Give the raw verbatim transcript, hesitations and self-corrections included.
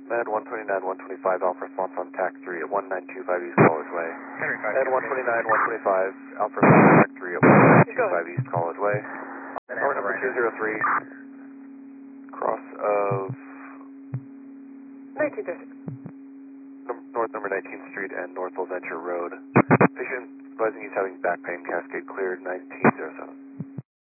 Med one twenty-nine, one twenty-five, Alpha response on TAC three at one nine two five East College Way. Med one twenty-nine, one twenty-five, Alpha response on TAC three at one nine two five East College Way. Tower number two zero three, cross of nineteenth District. num North number nineteenth Street and North Old Venture Road. Patient advising he's having back pain, cascade cleared, nineteen oh seven.